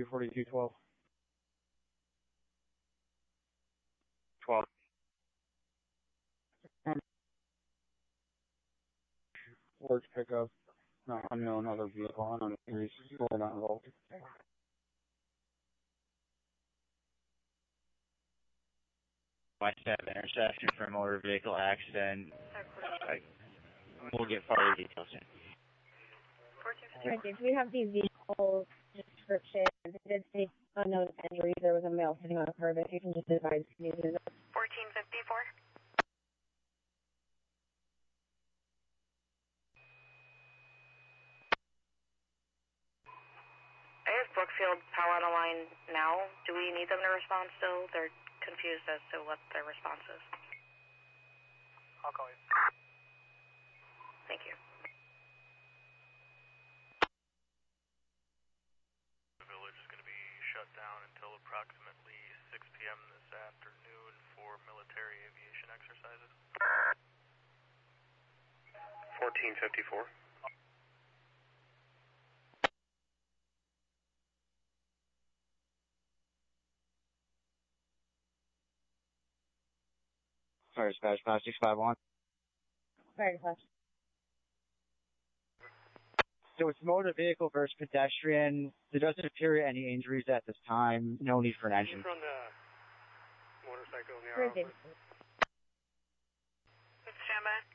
24212. 12. Large pickup, unknown other vehicle, unknown series, still not involved. My step intersection for a motor vehicle accident. We'll get further details soon. Okay, do we have the vehicle description? It did say unknown injuries. There was a male sitting on a curb. If you can just advise me. 1454. I have Brookfield power on the line now. Do we need them to respond still? They're confused as to what their response is. I'll call you. Thank you. The village is going to be shut down until approximately 6 p.m. this afternoon for military aviation exercises. 1454. Fire dispatch 5651. Fire dispatch. So it's motor vehicle versus pedestrian. There doesn't appear any injuries at this time. No need for an engine. From the motorcycle in the Where is it? It's standby.